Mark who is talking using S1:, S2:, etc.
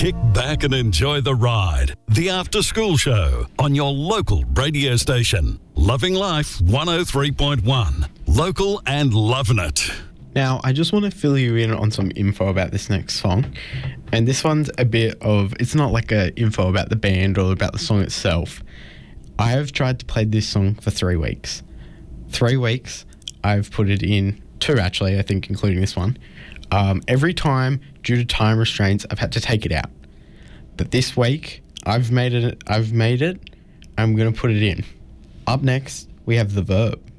S1: Kick back and enjoy the ride. The After School Show on your local radio station. Loving Life 103.1. Local and loving it.
S2: Now, I just want to fill you in on some info about this next song. And this one's a bit of, it's not like a info about the band or about the song itself. I have tried to play this song for 3 weeks. 3 weeks, I've put it in, 2 actually, I think, including this one. Every time, due to time restraints, I've had to take it out. But this week, I've made it, I'm going to put it in. Up next, we have The Verb.